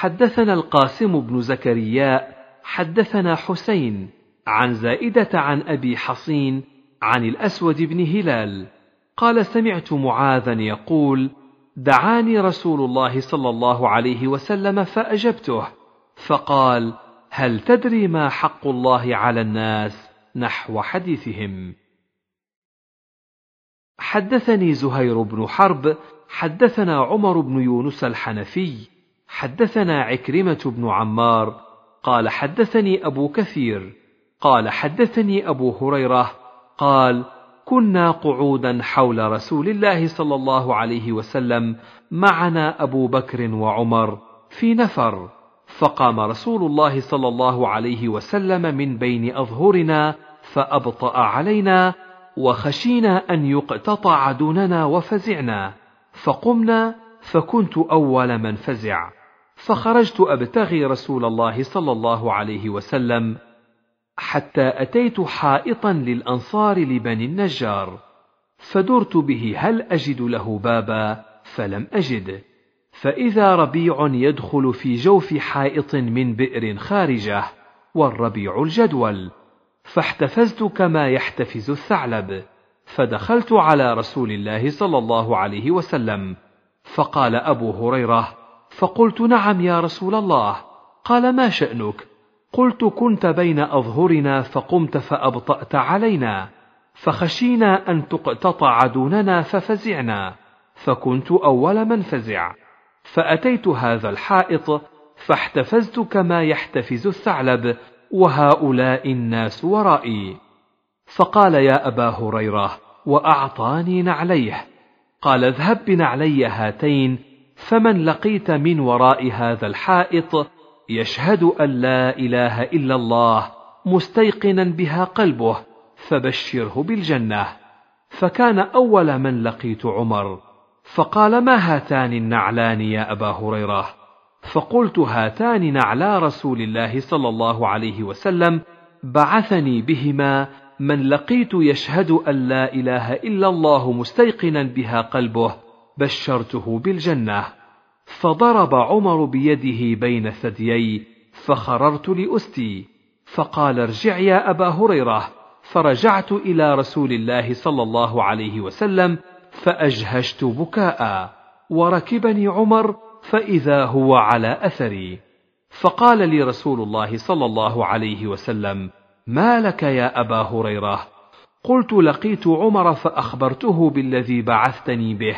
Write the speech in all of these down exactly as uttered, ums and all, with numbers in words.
حدثنا القاسم بن زكريا حدثنا حسين عن زائدة عن أبي حصين عن الأسود بن هلال قال سمعت معاذا يقول دعاني رسول الله صلى الله عليه وسلم فأجبته فقال هل تدري ما حق الله على الناس نحو حديثهم. حدثني زهير بن حرب حدثنا عمر بن يونس الحنفي حدثنا عكرمة بن عمار قال حدثني أبو كثير قال حدثني أبو هريرة قال كنا قعودا حول رسول الله صلى الله عليه وسلم معنا أبو بكر وعمر في نفر، فقام رسول الله صلى الله عليه وسلم من بين أظهرنا فأبطأ علينا وخشينا أن يقتطع دوننا وفزعنا، فقمنا فكنت أول من فزع، فخرجت أبتغي رسول الله صلى الله عليه وسلم حتى أتيت حائطا للأنصار لبني النجار، فدرت به هل أجد له بابا فلم أجد، فإذا ربيع يدخل في جوف حائط من بئر خارجه، والربيع الجدول، فاحتفزت كما يحتفز الثعلب، فدخلت على رسول الله صلى الله عليه وسلم، فقال أبو هريرة: فقلت: نعم يا رسول الله. قال: ما شأنك؟ قلت: كنت بين أظهرنا فقمت فأبطأت علينا، فخشينا أن تقتطع دوننا ففزعنا، فكنت أول من فزع، فأتيت هذا الحائط فاحتفزت كما يحتفز الثعلب، وهؤلاء الناس ورائي. فقال: يا أبا هريرة، وأعطاني نعليه. قال: اذهب بنعلي هاتين، فمن لقيت من وراء هذا الحائط يشهد أن لا إله إلا الله مستيقنا بها قلبه فبشره بالجنة. فكان أول من لقيت عمر، فقال: ما هاتان النعلان يا أبا هريرة؟ فقلت: هاتان نعلا رسول الله صلى الله عليه وسلم بعثني بهما من لقيت يشهد أن لا إله إلا الله مستيقنا بها قلبه بشرته بالجنة. فضرب عمر بيده بين ثديي، فخررت لأستي، فقال: ارجع يا أبا هريرة. فرجعت إلى رسول الله صلى الله عليه وسلم فأجهشت بكاء، وركبني عمر فإذا هو على أثري، فقال لي رسول الله صلى الله عليه وسلم: ما لك يا أبا هريرة؟ قلت: لقيت عمر فأخبرته بالذي بعثتني به،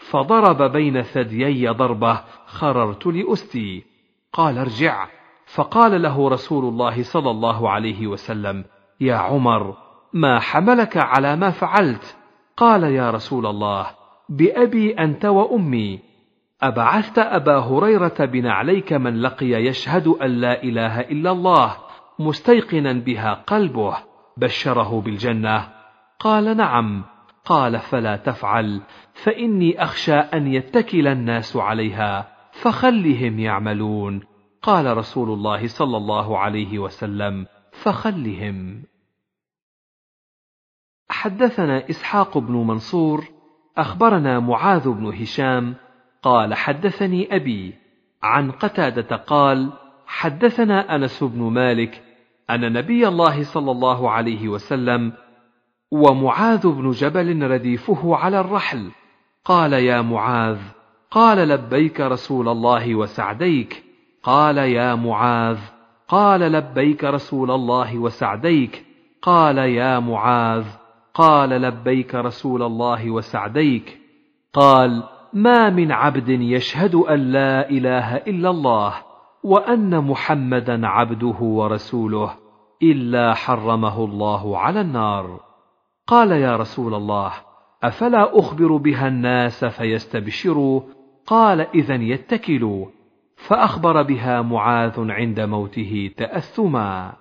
فضرب بين ثديي ضربة خررت لأستي. قال: ارجع. فقال له رسول الله صلى الله عليه وسلم: يا عمر، ما حملك على ما فعلت؟ قال: يا رسول الله، بأبي أنت وأمي، أبعثت أبا هريرة بنعليك من لقي يشهد أن لا إله إلا الله مستيقنا بها قلبه بشره بالجنة؟ قال: نعم. قال: فلا تفعل، فإني أخشى أن يتكل الناس عليها، فخلهم يعملون. قال رسول الله صلى الله عليه وسلم: فخلهم. حدثنا إسحاق بن منصور أخبرنا معاذ بن هشام قال: حدثني أبي عن قتادة قال: حدثنا أنس بن مالك أن نبي الله صلى الله عليه وسلم ومعاذ بن جبل رديفه على الرحل قال: يا معاذ. قال: لبيك رسول الله وسعديك. قال: يا معاذ. قال: لبيك رسول الله وسعديك. قال: يا معاذ. قال: لبيك رسول الله وسعديك. قال: ما من عبد يشهد أن لا إله إلا الله وأن محمدا عبده ورسوله إلا حرمه الله على النار. قال: يا رسول الله، أفلا أخبر بها الناس فيستبشروا؟ قال: إذن يتكلوا. فأخبر بها معاذ عند موته تأثما.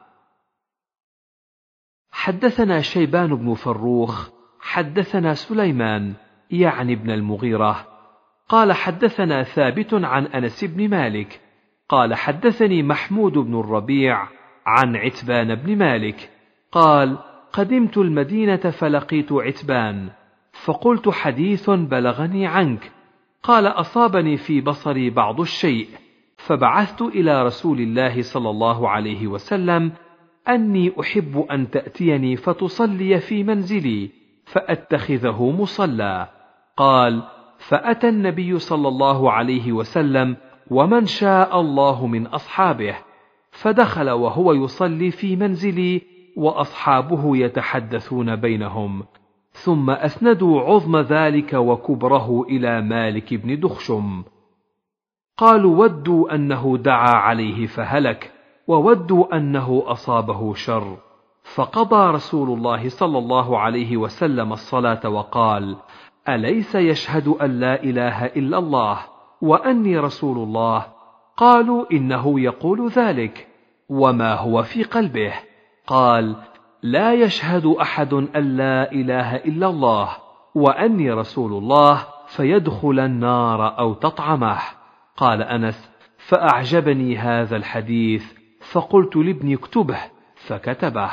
حدثنا شيبان بن فروخ حدثنا سليمان يعني ابن المغيرة قال: حدثنا ثابت عن أنس بن مالك قال: حدثني محمود بن الربيع عن عتبان بن مالك قال: قدمت المدينة فلقيت عتبان، فقلت: حديث بلغني عنك. قال: أصابني في بصري بعض الشيء، فبعثت إلى رسول الله صلى الله عليه وسلم أني أحب أن تأتيني فتصلي في منزلي فأتخذه مصلى. قال: فأتى النبي صلى الله عليه وسلم ومن شاء الله من أصحابه، فدخل وهو يصلي في منزلي وأصحابه يتحدثون بينهم، ثم أسندوا عظم ذلك وكبره إلى مالك بن دخشم. قالوا: ودوا أنه دعا عليه فهلك، وودوا أنه أصابه شر. فقضى رسول الله صلى الله عليه وسلم الصلاة وقال: أليس يشهد أن لا إله إلا الله وأني رسول الله؟ قالوا: إنه يقول ذلك. وما هو في قلبه؟ قال: لا يشهد أحد أن لا إله إلا الله وأني رسول الله فيدخل النار أو تطعمه. قال أنس: فأعجبني هذا الحديث فقلت لابني اكتبه، فكتبه.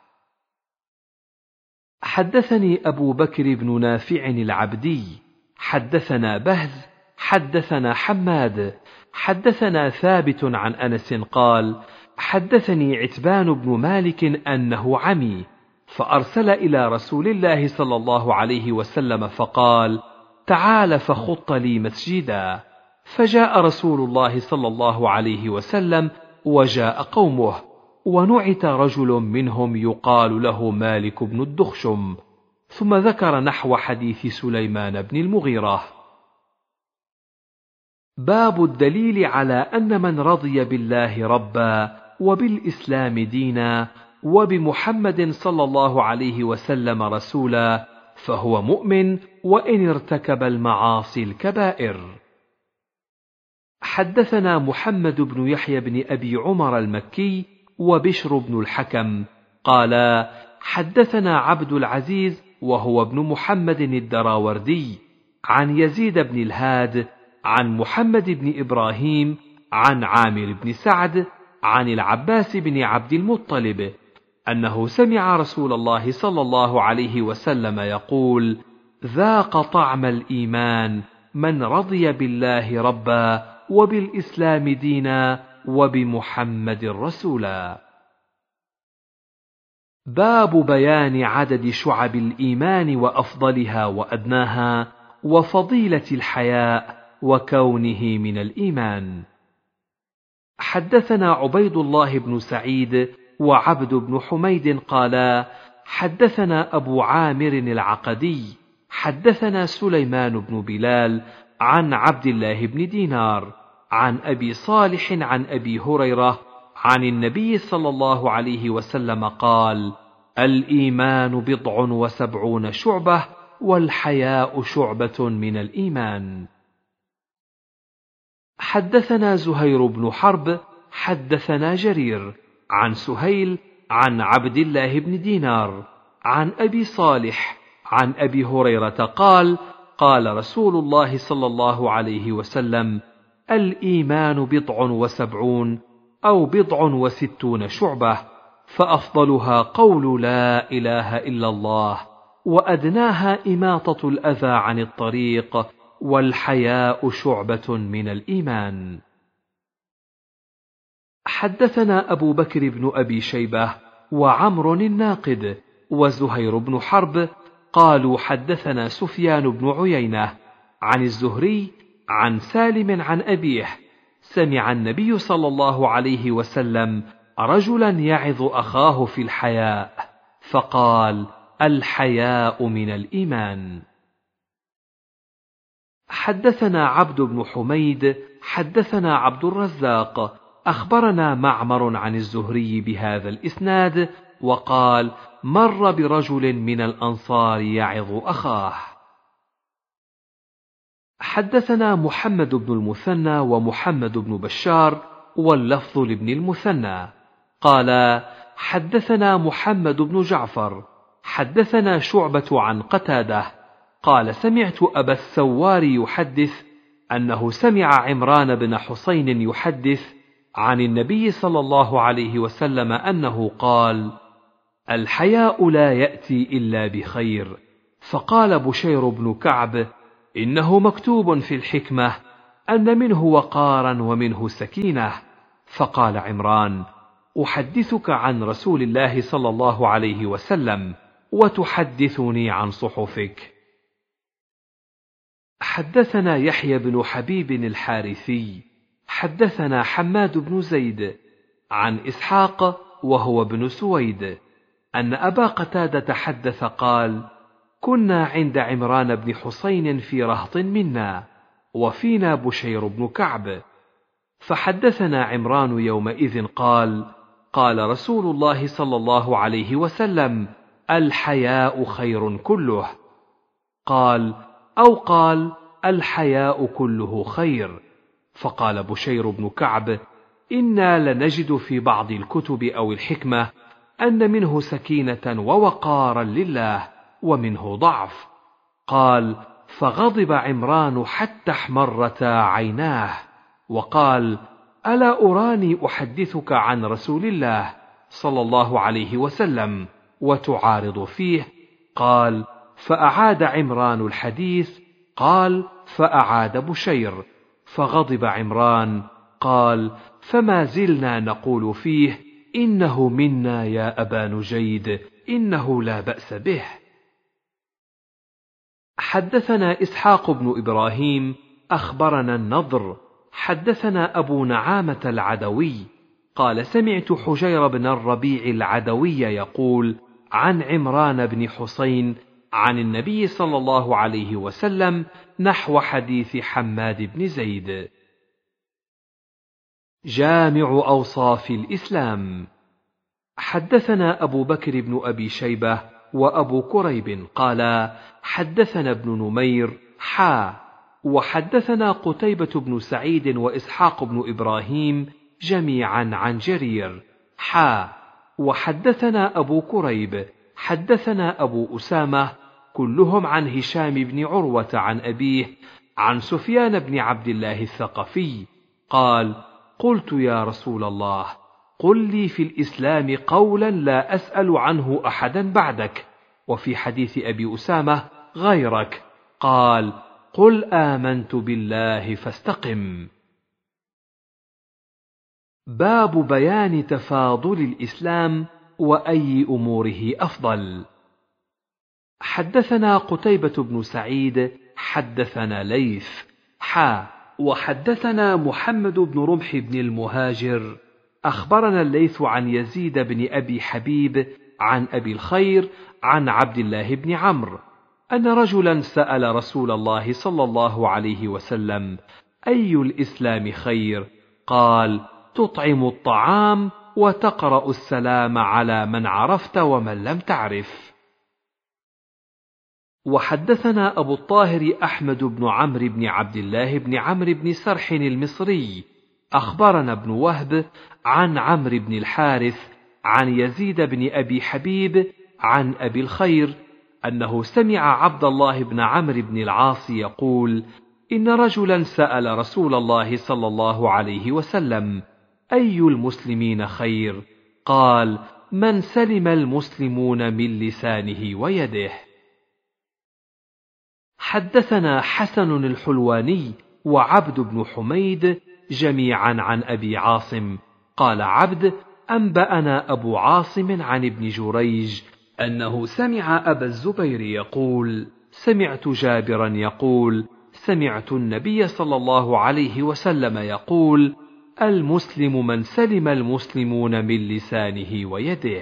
حدثني أبو بكر بن نافع العبدي حدثنا بهز حدثنا حماد حدثنا ثابت عن أنس قال: حدثني عتبان بن مالك أنه عمي، فأرسل إلى رسول الله صلى الله عليه وسلم فقال: تعال فخط لي مسجدا. فجاء رسول الله صلى الله عليه وسلم وجاء قومه، ونعت رجل منهم يقال له مالك بن الدخشم، ثم ذكر نحو حديث سليمان بن المغيرة. باب الدليل على أن من رضي بالله ربا وبالإسلام دينا وبمحمد صلى الله عليه وسلم رسولا فهو مؤمن وإن ارتكب المعاصي الكبائر. حدثنا محمد بن يحيى بن أبي عمر المكي وبشر بن الحكم قالا: حدثنا عبد العزيز وهو ابن محمد الدراوردي عن يزيد بن الهاد عن محمد بن إبراهيم عن عامر بن سعد عن العباس بن عبد المطلب أنه سمع رسول الله صلى الله عليه وسلم يقول: ذاق طعم الإيمان من رضي بالله ربا وبالإسلام دينا وبمحمد رسولا. باب بيان عدد شعب الإيمان وأفضلها وأدناها وفضيلة الحياء وكونه من الإيمان. حدثنا عبيد الله بن سعيد وعبد بن حميد قالا: حدثنا أبو عامر العقدي حدثنا سليمان بن بلال عن عبد الله بن دينار عن أبي صالح عن أبي هريرة عن النبي صلى الله عليه وسلم قال: الإيمان بضع وسبعون شعبة والحياء شعبة من الإيمان. حدثنا زهير بن حرب حدثنا جرير عن سهيل عن عبد الله بن دينار عن أبي صالح عن أبي هريرة قال: قال رسول الله صلى الله عليه وسلم: الإيمان بضع وسبعون أو بضع وستون شعبة، فأفضلها قول لا إله إلا الله، وأدناها إماطة الأذى عن الطريق، والحياء شعبة من الإيمان. حدثنا أبو بكر بن أبي شيبة وعمر الناقد وزهير بن حرب قالوا: حدثنا سفيان بن عيينة عن الزهري عن سالم عن أبيه سمع النبي صلى الله عليه وسلم رجلا يعظ أخاه في الحياء فقال: الحياء من الإيمان. حدثنا عبد بن حميد حدثنا عبد الرزاق أخبرنا معمر عن الزهري بهذا الإسناد وقال: مر برجل من الأنصار يعظ أخاه. حدثنا محمد بن المثنى ومحمد بن بشار واللفظ لابن المثنى قال: حدثنا محمد بن جعفر حدثنا شعبة عن قتادة قال: سمعت أبا السوار يحدث أنه سمع عمران بن حسين يحدث عن النبي صلى الله عليه وسلم أنه قال: الحياء لا يأتي إلا بخير. فقال بشير بن كعب: إنه مكتوب في الحكمة: أن منه وقارا ومنه سكينة. فقال عمران: أحدثك عن رسول الله صلى الله عليه وسلم وتحدثني عن صحفك. حدثنا يحيى بن حبيب الحارثي حدثنا حماد بن زيد عن إسحاق وهو ابن سويد أن أبا قتادة حدث قال: كنا عند عمران بن حسين في رهط منا، وفينا بشير بن كعب، فحدثنا عمران يومئذ قال: قال رسول الله صلى الله عليه وسلم: الحياء خير كله. قال: أو قال: الحياء كله خير. فقال بشير بن كعب: إنا لنجد في بعض الكتب أو الحكمة أن منه سكينة ووقارا لله ومنه ضعف. قال: فغضب عمران حتى احمرتا عيناه، وقال: ألا أراني أحدثك عن رسول الله صلى الله عليه وسلم وتعارض فيه؟ قال: فأعاد عمران الحديث. قال: فأعاد بشير، فغضب عمران. قال: فما زلنا نقول فيه: إنه منا يا أبا نجيد، إنه لا بأس به. حدثنا إسحاق بن إبراهيم أخبرنا النضر حدثنا أبو نعامة العدوي قال: سمعت حجير بن الربيع العدوي يقول عن عمران بن حسين عن النبي صلى الله عليه وسلم نحو حديث حماد بن زيد. جامع أوصاف الإسلام. حدثنا أبو بكر بن أبي شيبة وأبو كريب قالا: حدثنا ابن نمير حا وحدثنا قتيبة بن سعيد وإسحاق بن إبراهيم جميعا عن جرير حا وحدثنا أبو كريب حدثنا أبو أسامة كلهم عن هشام بن عروة عن أبيه عن سفيان بن عبد الله الثقفي قال: قلت يا رسول الله، قل لي في الإسلام قولا لا أسأل عنه أحدا بعدك، وفي حديث أبي أسامة غيرك. قال: قل آمنت بالله فاستقم. باب بيان تفاضل الإسلام وأي أموره أفضل. حدثنا قتيبة بن سعيد حدثنا ليث حا وحدثنا محمد بن رمح بن المهاجر أخبرنا الليث عن يزيد بن أبي حبيب عن أبي الخير عن عبد الله بن عمرو أن رجلا سأل رسول الله صلى الله عليه وسلم: أي الإسلام خير؟ قال: تطعم الطعام وتقرأ السلام على من عرفت ومن لم تعرف. وحدثنا أبو الطاهر أحمد بن عمرو بن عبد الله بن عمرو بن سرح المصري أخبرنا ابن وهب عن عمرو بن الحارث عن يزيد بن أبي حبيب عن أبي الخير أنه سمع عبد الله بن عمرو بن العاص يقول: إن رجلا سأل رسول الله صلى الله عليه وسلم: أي المسلمين خير؟ قال: من سلم المسلمون من لسانه ويده. حدثنا حسن الحلواني وعبد بن حميد جميعا عن أبي عاصم قال عبد: أنبأنا أبو عاصم عن ابن جريج أنه سمع أبا الزبير يقول: سمعت جابرا يقول: سمعت النبي صلى الله عليه وسلم يقول: المسلم من سلم المسلمون من لسانه ويده.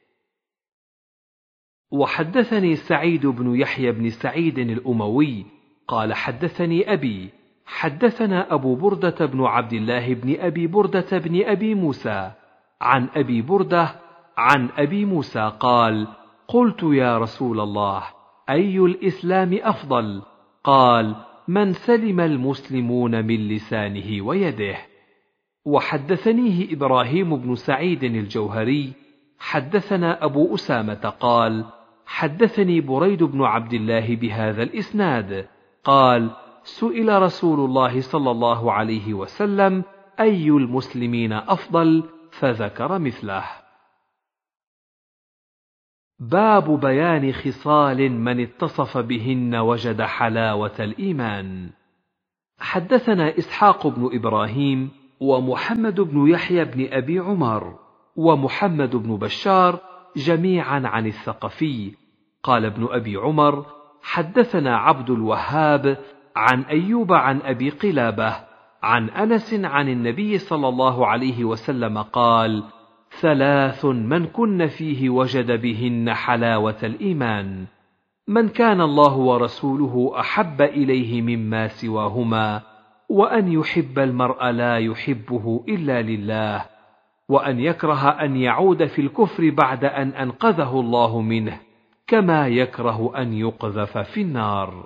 وحدثني سعيد بن يحيى بن سعيد الأموي قال: حدثني أبي حدثنا أبو بردة بن عبد الله بن أبي بردة بن أبي موسى عن أبي بردة عن أبي موسى قال: قلت يا رسول الله، أي الإسلام أفضل؟ قال: من سلم المسلمون من لسانه ويده. وحدثنيه إبراهيم بن سعيد الجوهري حدثنا أبو أسامة قال: حدثني بريد بن عبد الله بهذا الإسناد قال: سئل رسول الله صلى الله عليه وسلم: أي المسلمين أفضل؟ فذكر مثله. باب بيان خصال من اتصف بهن وجد حلاوة الإيمان. حدثنا إسحاق بن إبراهيم ومحمد بن يحيى بن أبي عمر ومحمد بن بشار جميعا عن الثقفي. قال ابن أبي عمر: حدثنا عبد الوهاب عن أيوب عن أبي قلابة عن أنس عن النبي صلى الله عليه وسلم قال: ثلاث من كن فيه وجد بهن حلاوة الإيمان: من كان الله ورسوله أحب إليه مما سواهما، وأن يحب المرء لا يحبه إلا لله، وأن يكره أن يعود في الكفر بعد أن أنقذه الله منه، كما يكره أن يقذف في النار.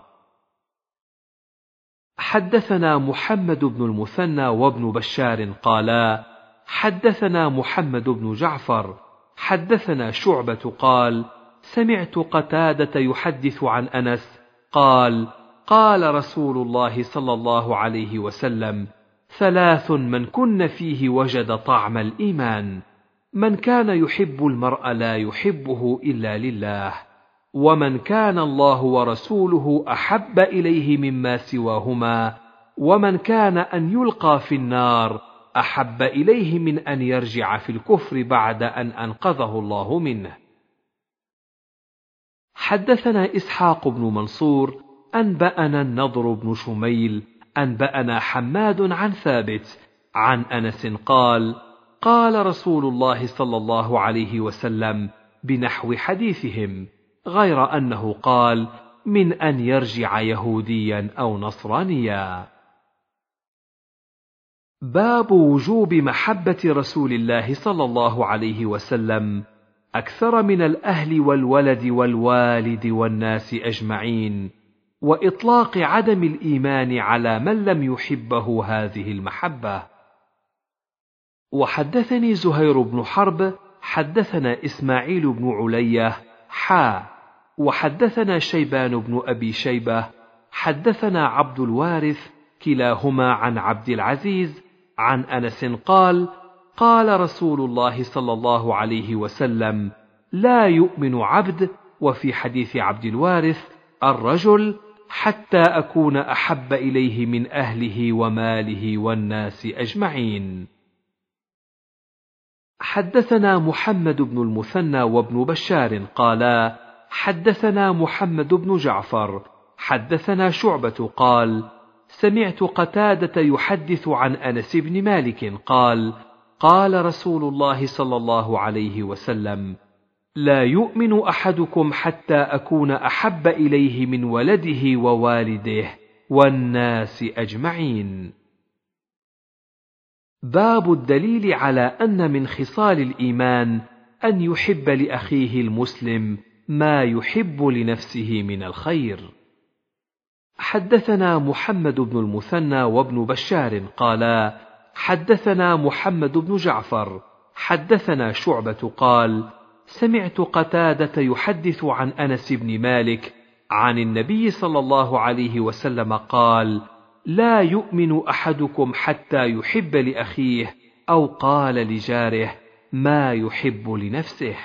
حدثنا محمد بن المثنى وابن بشار قالا: حدثنا محمد بن جعفر حدثنا شعبة قال: سمعت قتادة يحدث عن أنس قال: قال رسول الله صلى الله عليه وسلم: ثلاث من كن فيه وجد طعم الإيمان: من كان يحب المرء لا يحبه إلا لله، ومن كان الله ورسوله أحب إليه مما سواهما، ومن كان أن يلقى في النار أحب إليه من أن يرجع في الكفر بعد أن أنقذه الله منه. حدثنا إسحاق بن منصور أنبأنا النضر بن شميل أنبأنا حماد عن ثابت عن أنس قال: قال رسول الله صلى الله عليه وسلم بنحو حديثهم، غير أنه قال: من أن يرجع يهوديا أو نصرانيا. باب وجوب محبة رسول الله صلى الله عليه وسلم أكثر من الأهل والولد والوالد والناس أجمعين، وإطلاق عدم الإيمان على من لم يحبه هذه المحبة. وحدثني زهير بن حرب حدثنا إسماعيل بن علية حا وحدثنا شيبان بن أبي شيبة حدثنا عبد الوارث كلاهما عن عبد العزيز عن أنس قال: قال رسول الله صلى الله عليه وسلم: لا يؤمن عبد، وفي حديث عبد الوارث: الرجل، حتى أكون أحب إليه من أهله وماله والناس أجمعين. حدثنا محمد بن المثنى وابن بشار قالا: حدثنا محمد بن جعفر حدثنا شعبة قال: سمعت قتادة يحدث عن أنس بن مالك قال: قال رسول الله صلى الله عليه وسلم: لا يؤمن أحدكم حتى أكون أحب إليه من ولده ووالده والناس أجمعين. باب الدليل على أن من خصال الإيمان أن يحب لأخيه المسلم ما يحب لنفسه من الخير. حدثنا محمد بن المثنى وابن بشار قالا: حدثنا محمد بن جعفر حدثنا شعبة قال: سمعت قتادة يحدث عن أنس بن مالك عن النبي صلى الله عليه وسلم قال: لا يؤمن أحدكم حتى يحب لأخيه أو قال لجاره ما يحب لنفسه.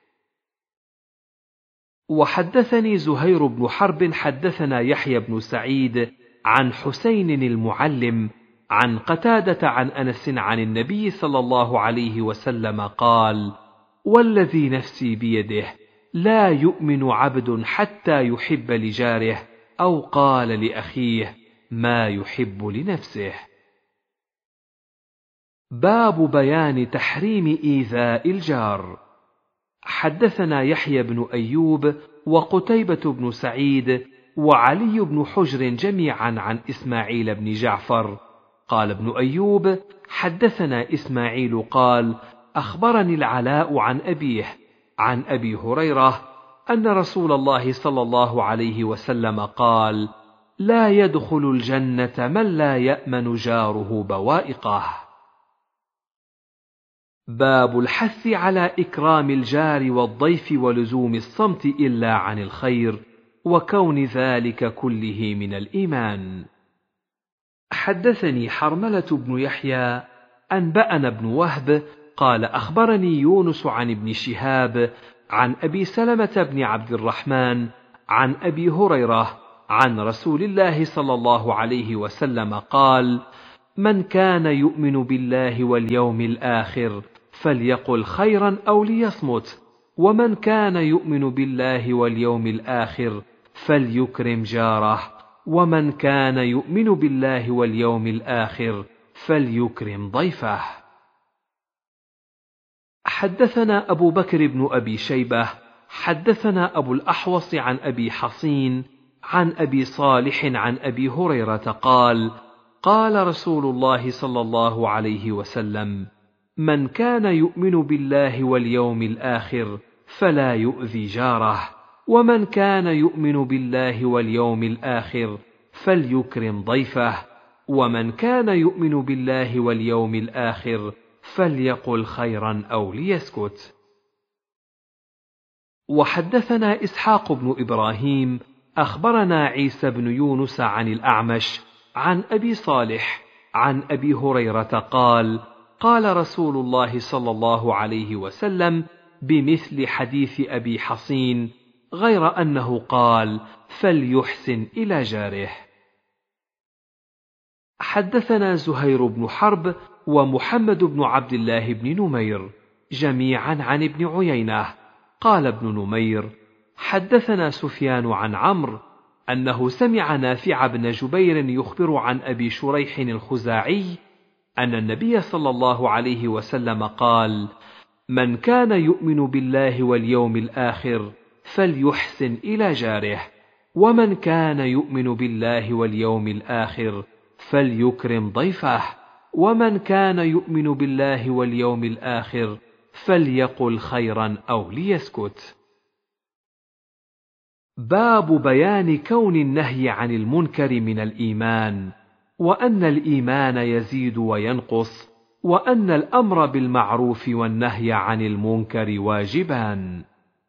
وحدثني زهير بن حرب حدثنا يحيى بن سعيد عن حسين المعلم عن قتادة عن أنس عن النبي صلى الله عليه وسلم قال: والذي نفسي بيده لا يؤمن عبد حتى يحب لجاره أو قال لأخيه ما يحب لنفسه. باب بيان تحريم إيذاء الجار. حدثنا يحيى بن أيوب وقتيبة بن سعيد وعلي بن حجر جميعا عن إسماعيل بن جعفر قال ابن أيوب: حدثنا إسماعيل قال: أخبرني العلاء عن أبيه عن أبي هريرة أن رسول الله صلى الله عليه وسلم قال: لا يدخل الجنة من لا يأمن جاره بوائقه. باب الحث على إكرام الجار والضيف ولزوم الصمت إلا عن الخير، وكون ذلك كله من الإيمان. حدثني حرملة بن يحيى أنبأنا ابن وهب قال: أخبرني يونس عن ابن شهاب عن أبي سلمة بن عبد الرحمن عن أبي هريرة عن رسول الله صلى الله عليه وسلم قال: من كان يؤمن بالله واليوم الآخر فليقل خيرا أو ليصمت، ومن كان يؤمن بالله واليوم الآخر فليكرم جاره، ومن كان يؤمن بالله واليوم الآخر فليكرم ضيفه. حدثنا أبو بكر بن أبي شيبة حدثنا أبو الأحوص عن أبي حصين عن أبي صالح عن أبي هريرة قال: قال رسول الله صلى الله عليه وسلم: من كان يؤمن بالله واليوم الآخر فلا يؤذي جاره، ومن كان يؤمن بالله واليوم الآخر فليكرم ضيفه، ومن كان يؤمن بالله واليوم الآخر فليقل خيرا أو ليسكت. وحدثنا إسحاق بن إبراهيم أخبرنا عيسى بن يونس عن الأعمش عن أبي صالح عن أبي هريرة قال: قال رسول الله صلى الله عليه وسلم بمثل حديث أبي حصين، غير أنه قال: فليحسن إلى جاره. حدثنا زهير بن حرب ومحمد بن عبد الله بن نمير جميعا عن ابن عيينة قال ابن نمير: حدثنا سفيان عن عمرو أنه سمع نافع بن جبير يخبر عن أبي شريح الخزاعي أن النبي صلى الله عليه وسلم قال: من كان يؤمن بالله واليوم الآخر فليحسن إلى جاره، ومن كان يؤمن بالله واليوم الآخر فليكرم ضيفه، ومن كان يؤمن بالله واليوم الآخر فليقل خيرا أو ليسكت. باب بيان كون النهي عن المنكر من الإيمان، وأن الإيمان يزيد وينقص، وأن الأمر بالمعروف والنهي عن المنكر واجبان.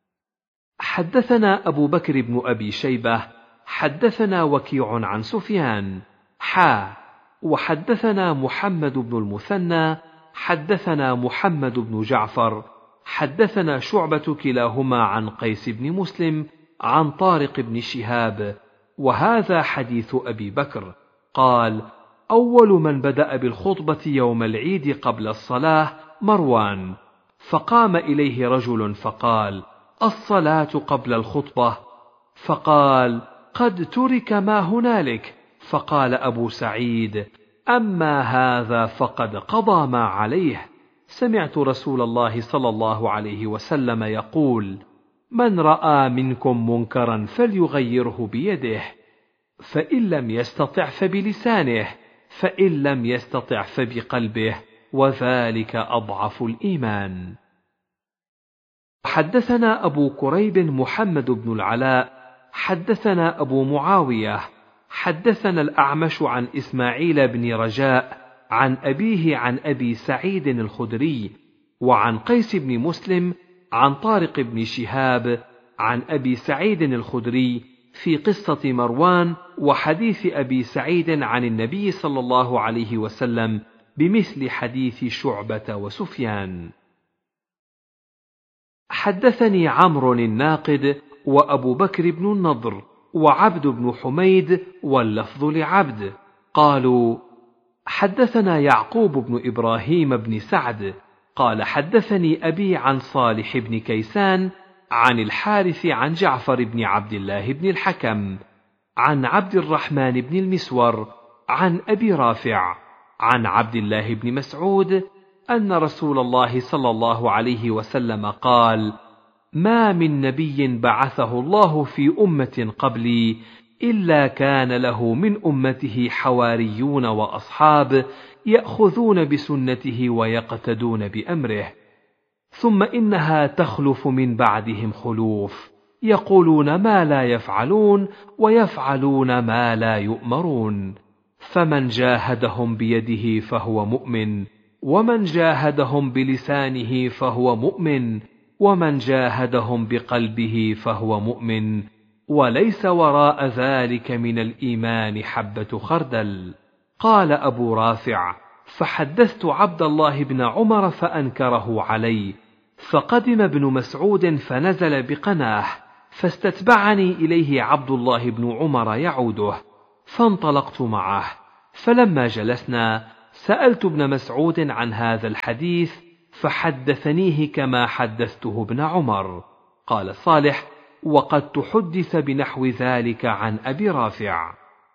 حدثنا أبو بكر بن أبي شيبة حدثنا وكيع عن سفيان حا وحدثنا محمد بن المثنى حدثنا محمد بن جعفر حدثنا شعبة كلاهما عن قيس بن مسلم عن طارق بن شهاب، وهذا حديث أبي بكر قال: أول من بدأ بالخطبة يوم العيد قبل الصلاة مروان، فقام إليه رجل فقال: الصلاة قبل الخطبة، فقال: قد ترك ما هنالك، فقال أبو سعيد: أما هذا فقد قضى ما عليه. سمعت رسول الله صلى الله عليه وسلم يقول: من رأى منكم منكرا فليغيره بيده، فإن لم يستطع فبلسانه، فإن لم يستطع فبقلبه، وذلك أضعف الإيمان. حدثنا أبو كريب محمد بن العلاء حدثنا أبو معاوية حدثنا الأعمش عن إسماعيل بن رجاء عن أبيه عن أبي سعيد الخدري وعن قيس بن مسلم عن طارق بن شهاب عن أبي سعيد الخدري في قصة مروان وحديث أبي سعيد عن النبي صلى الله عليه وسلم بمثل حديث شعبة وسفيان. حدثني عمرو الناقد وأبو بكر بن النضر وعبد بن حميد واللفظ لعبد قالوا: حدثنا يعقوب بن إبراهيم بن سعد قال: حدثني أبي عن صالح بن كيسان عن الحارث عن جعفر بن عبد الله بن الحكم عن عبد الرحمن بن المسور عن أبي رافع عن عبد الله بن مسعود أن رسول الله صلى الله عليه وسلم قال: ما من نبي بعثه الله في أمة قبلي إلا كان له من أمته حواريون وأصحاب يأخذون بسنته ويقتدون بأمره، ثم إنها تخلف من بعدهم خلوف يقولون ما لا يفعلون ويفعلون ما لا يؤمرون، فمن جاهدهم بيده فهو مؤمن، ومن جاهدهم بلسانه فهو مؤمن، ومن جاهدهم بقلبه فهو مؤمن، وليس وراء ذلك من الإيمان حبة خردل. قال أبو رافع: فحدثت عبد الله بن عمر فأنكره علي، فقدم ابن مسعود فنزل بقناه، فاستتبعني إليه عبد الله بن عمر يعوده، فانطلقت معه، فلما جلسنا سألت ابن مسعود عن هذا الحديث فحدثنيه كما حدثته ابن عمر. قال صالح: وقد تحدث بنحو ذلك عن أبي رافع.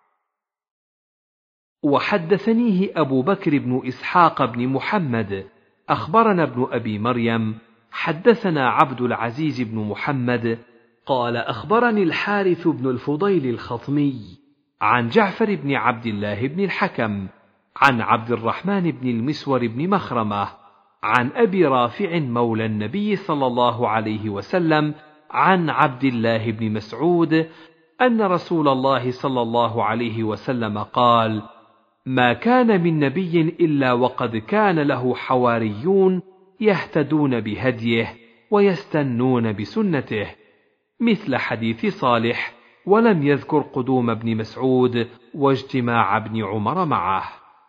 وحدثنيه أبو بكر بن إسحاق بن محمد أخبرنا ابن أبي مريم حدثنا عبد العزيز بن محمد قال أخبرني الحارث بن الفضيل الخطمي عن جعفر بن عبد الله بن الحكم عن عبد الرحمن بن المسور بن مخرمة عن أبي رافع مولى النبي صلى الله عليه وسلم عن عبد الله بن مسعود أن رسول الله صلى الله عليه وسلم قال: ما كان من نبي إلا وقد كان له حواريون يهتدون بهديه ويستنون بسنته، مثل حديث صالح، ولم يذكر قدوم ابن مسعود واجتماع ابن عمر معه.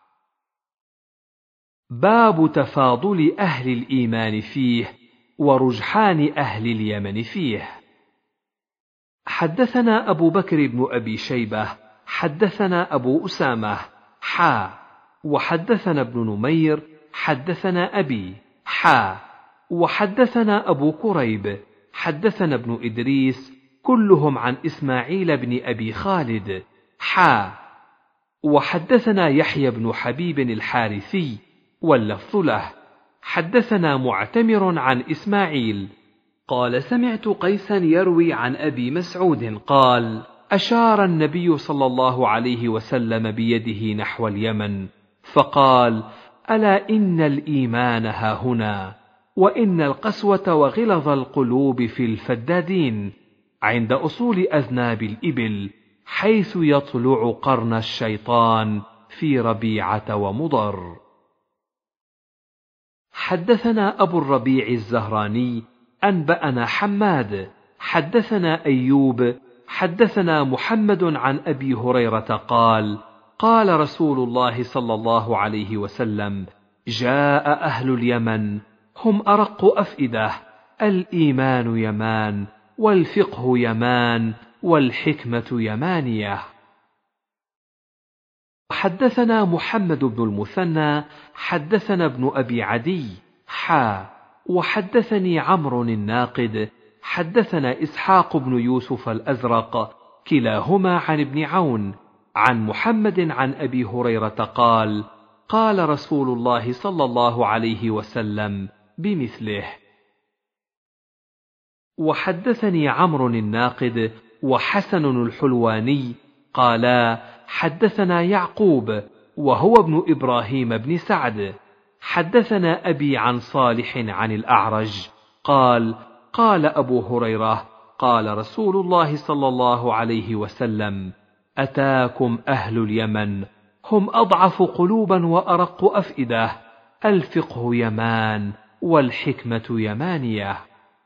باب تفاضل أهل الإيمان فيه ورجحان أهل اليمن فيه. حدثنا أبو بكر بن أبي شيبة حدثنا أبو أسامة حا وحدثنا ابن نمير حدثنا أبي حا وحدثنا أبو كريب حدثنا ابن إدريس كلهم عن إسماعيل بن أبي خالد حا وحدثنا يحيى بن حبيب الحارثي واللفظ له حدثنا معتمر عن إسماعيل قال: سمعت قيسا يروي عن أبي مسعود قال: أشار النبي صلى الله عليه وسلم بيده نحو اليمن فقال: ألا إن الإيمان هاهنا، وإن القسوة وغلظ القلوب في الفدادين عند أصول أذناب الإبل، حيث يطلع قرن الشيطان في ربيعة ومضر. حدثنا أبو الربيع الزهراني أنبأنا حماد حدثنا أيوب حدثنا محمد عن أبي هريرة قال: قال رسول الله صلى الله عليه وسلم: جاء أهل اليمن هم أرق أفئدة، الإيمان يمان، والفقه يمان، والحكمة يمانية. حدثنا محمد بن المثنى حدثنا ابن أبي عدي حا وحدثني عمرو الناقد حدثنا إسحاق بن يوسف الأزرق كلاهما عن ابن عون عن محمد عن أبي هريرة قال: قال رسول الله صلى الله عليه وسلم بمثله. وحدثني عمرو الناقد وحسن الحلواني قالا: حدثنا يعقوب وهو ابن إبراهيم بن سعد حدثنا أبي عن صالح عن الأعرج قال: قال أبو هريرة: قال رسول الله صلى الله عليه وسلم: أتاكم أهل اليمن هم أضعف قلوبا وأرق أفئدة، الفقه يمان، والحكمة يمانية.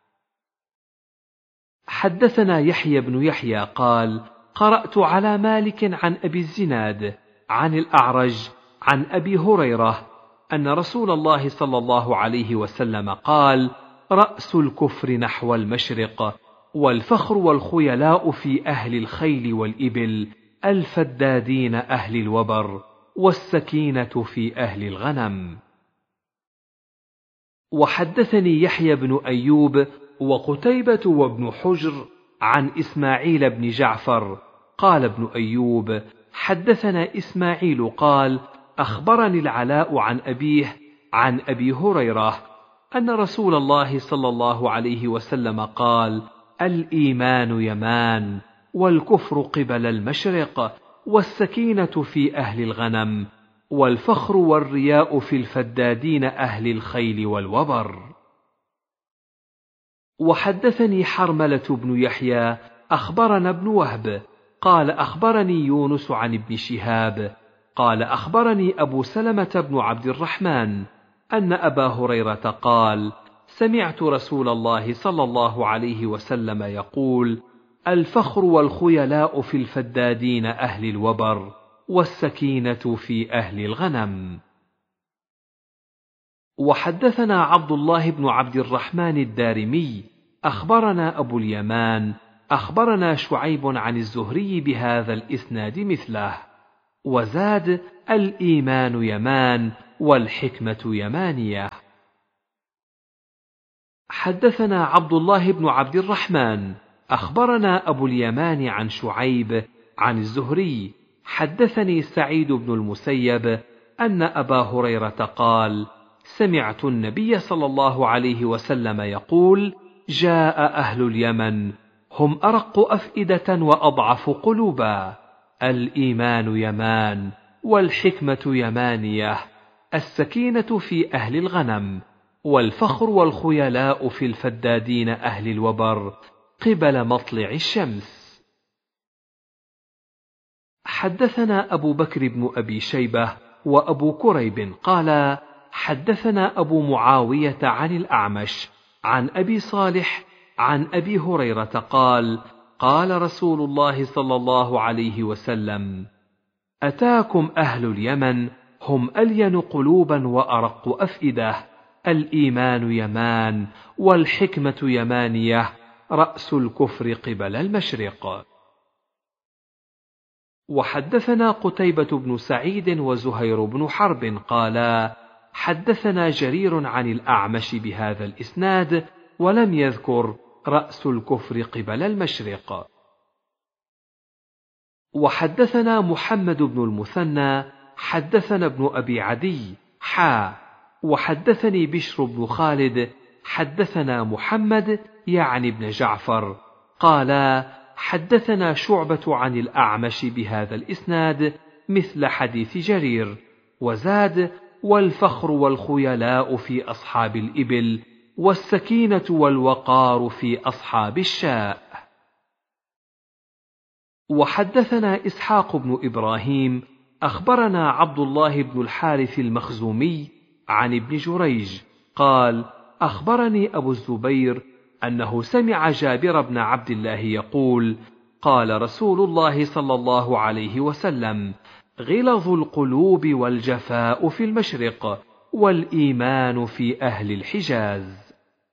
حدثنا يحيى بن يحيى قال: قرأت على مالك عن أبي الزناد عن الأعرج عن أبي هريرة أن رسول الله صلى الله عليه وسلم قال: رأس الكفر نحو المشرق، والفخر والخيلاء في أهل الخيل والإبل، الفدادين أهل الوبر، والسكينة في أهل الغنم. وحدثني يحيى بن أيوب وقتيبة وابن حجر عن إسماعيل بن جعفر قال ابن أيوب: حدثنا إسماعيل قال: أخبرني العلاء عن أبيه عن أبي هريرة أن رسول الله صلى الله عليه وسلم قال: الإيمان يمان، والكفر قبل المشرق، والسكينة في أهل الغنم، والفخر والرياء في الفدادين أهل الخيل والوبر. وحدثني حرملة بن يحيى أخبرنا ابن وهب قال: أخبرني يونس عن ابن شهاب قال: أخبرني أبو سلمة بن عبد الرحمن أن أبا هريرة قال: سمعت رسول الله صلى الله عليه وسلم يقول: الفخر والخيلاء في الفدادين أهل الوبر، والسكينة في أهل الغنم. وحدثنا عبد الله بن عبد الرحمن الدارمي أخبرنا أبو اليمان أخبرنا شعيب عن الزهري بهذا الإسناد مثله. وزاد: الإيمان يمان والحكمة يمانية. حدثنا عبد الله بن عبد الرحمن أخبرنا أبو اليمان عن شعيب عن الزهري حدثني سعيد بن المسيب أن أبا هريرة قال: سمعت النبي صلى الله عليه وسلم يقول: جاء أهل اليمن هم أرق أفئدة وأضعف قلوبا، الإيمان يمان والحكمة يمانية، السكينة في أهل الغنم، والفخر والخيلاء في الفدادين أهل الوبر قبل مطلع الشمس. حدثنا أبو بكر بن أبي شيبة وأبو كريب قال: حدثنا أبو معاوية عن الأعمش عن أبي صالح عن أبي هريرة قال: قال رسول الله صلى الله عليه وسلم: أتاكم أهل اليمن هم ألين قلوبا وأرق أفئدة، الإيمان يمان والحكمة يمانية، رأس الكفر قبل المشرق. وحدثنا قتيبة بن سعيد وزهير بن حرب قالا: حدثنا جرير عن الأعمش بهذا الإسناد ولم يذكر رأس الكفر قبل المشرق. وحدثنا محمد بن المثنى حدثنا ابن أبي عدي حا وحدثني بشر بن خالد حدثنا محمد يعني ابن جعفر قالا: حدثنا شعبة عن الأعمش بهذا الإسناد مثل حديث جرير، وزاد: والفخر والخيلاء في أصحاب الإبل، والسكينة والوقار في أصحاب الشاء. وحدثنا إسحاق بن إبراهيم أخبرنا عبد الله بن الحارث المخزومي عن ابن جريج قال: أخبرني أبو الزبير أنه سمع جابر بن عبد الله يقول: قال رسول الله صلى الله عليه وسلم: غلظ القلوب والجفاء في المشرق، والإيمان في أهل الحجاز.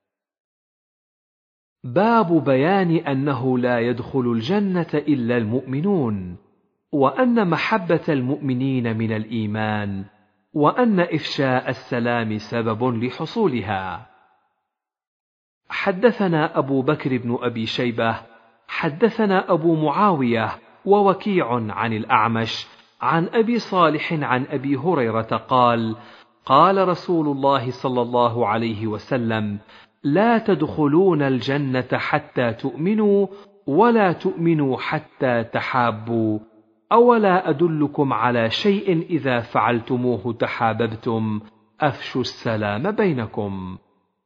باب بيان أنه لا يدخل الجنة إلا المؤمنون، وأن محبة المؤمنين من الإيمان، وأن إفشاء السلام سبب لحصولها. حدثنا أبو بكر بن أبي شيبة حدثنا أبو معاوية ووكيع عن الأعمش عن أبي صالح عن أبي هريرة قال: قال رسول الله صلى الله عليه وسلم: لا تدخلون الجنة حتى تؤمنوا، ولا تؤمنوا حتى تحابوا، أولا أدلكم على شيء إذا فعلتموه تحاببتم، أفشوا السلام بينكم.